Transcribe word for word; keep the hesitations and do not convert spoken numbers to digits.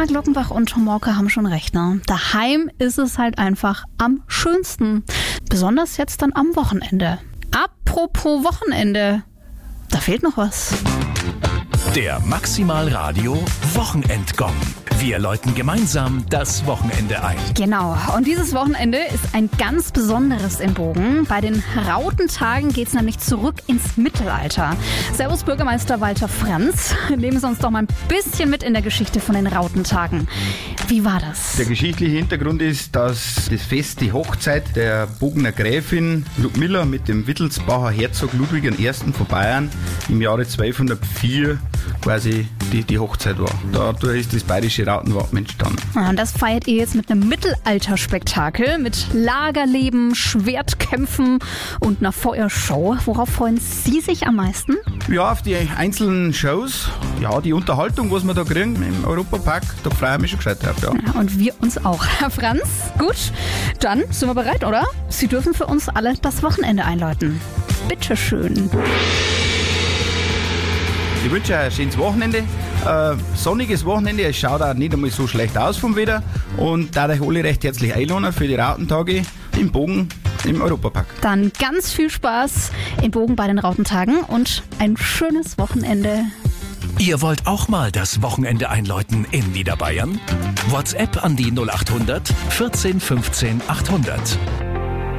Ja, Glockenbach und Tomorke haben schon recht, ne? Daheim ist es halt einfach am schönsten. Besonders jetzt dann am Wochenende. Apropos Wochenende, da fehlt noch was. Der Maximal Radio Wochenendgong. Wir läuten gemeinsam das Wochenende ein. Genau, und dieses Wochenende ist ein ganz besonderes in Bogen. Bei den Rautentagen geht es nämlich zurück ins Mittelalter. Servus Bürgermeister Walter Franz, nehmen Sie uns doch mal ein bisschen mit in der Geschichte von den Rautentagen. Wie war das? Der geschichtliche Hintergrund ist, dass das Fest die Hochzeit der Bogener Gräfin Ludmilla mit dem Wittelsbacher Herzog Ludwig der Erste von Bayern im Jahre zwölfhundertvier quasi die, die Hochzeit war. Dadurch ist das bayerische Rautenwappen entstanden. Ja, und das feiert ihr jetzt mit einem Mittelalterspektakel mit Lagerleben, Schwertkämpfen und einer Feuershow. Worauf freuen Sie sich am meisten? Ja, auf die einzelnen Shows. Ja, die Unterhaltung, was wir da kriegen im Europapark, da freue ich mich schon gescheit drauf. Ja. Ja, und wir uns auch. Herr Franz, gut, dann sind wir bereit, oder? Sie dürfen für uns alle das Wochenende einläuten. Bitteschön. Ich wünsche euch ein schönes Wochenende, äh, sonniges Wochenende. Es schaut auch nicht einmal so schlecht aus vom Wetter und da euch alle recht herzlich einladen für die Rautentage im Bogen im Europapark. Dann ganz viel Spaß im Bogen bei den Rautentagen und ein schönes Wochenende. Ihr wollt auch mal das Wochenende einläuten in Niederbayern? WhatsApp an die null acht hundert vierzehn fünfzehn achthundert.